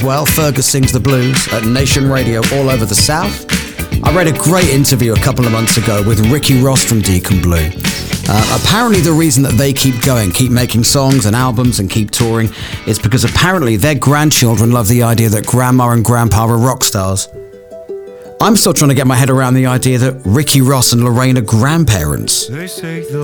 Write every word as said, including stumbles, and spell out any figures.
Well, Fergus sings the blues at Nation Radio all over the South. I read a great interview a couple of months ago with Ricky Ross from Deacon Blue. Uh, apparently the reason that they keep going, keep making songs and albums and keep touring is because apparently their grandchildren love the idea that grandma and grandpa are rock stars. I'm still trying to get my head around the idea that Ricky Ross and Lorraine are grandparents. They say the